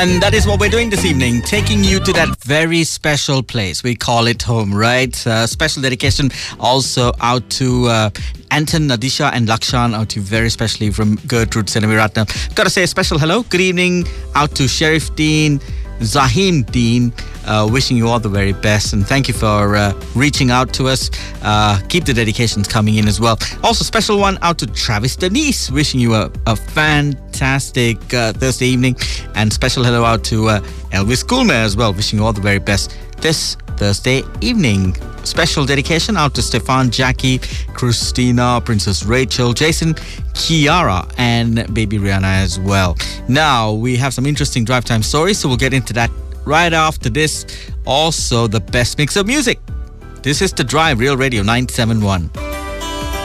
And that is what we're doing this evening, taking you to that very special place. We call it home, right? Special dedication also out to Anton, Nadisha and Lakshan, out to you very specially from Gertrude Senamiratnam. Got to say a special hello, good evening out to Sheriff Dean, Zahim Dean, wishing you all the very best, and thank you for reaching out to us. Keep the dedications coming in as well. Also, special one out to Travis Denise, wishing you a fantastic Thursday evening, and special hello out to Elvis Coolmare as well, wishing you all the very best this Thursday evening. Special dedication out to Stefan, Jackie, Christina, Princess Rachel, Jason, Kiara, and baby Rihanna as well. Now, we have some interesting drive time stories, so we'll get into that right after this. Also, the best mix of music. This is The Drive, Real Radio 971.